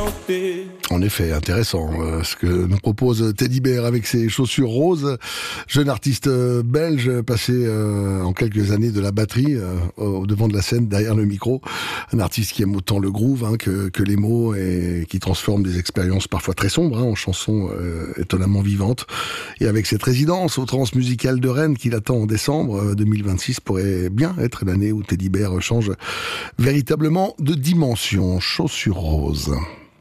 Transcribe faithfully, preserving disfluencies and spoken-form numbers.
chanter. En effet, intéressant euh, ce que nous propose Teddy Bear avec ses chaussures roses. Jeune artiste euh, belge passé euh, en quelques années de la batterie euh, au devant de la scène, derrière le micro. Un artiste qui aime autant le groove hein, que, que les mots et qui transforme des expériences parfois très sombres hein, en chansons euh, étonnamment vivantes. Et avec cette résidence au Transmusical de Rennes qui l'attend en décembre euh, deux mille vingt-six pourrait bien être l'année où Teddy Bear change véritablement de dimension. Chaussures roses.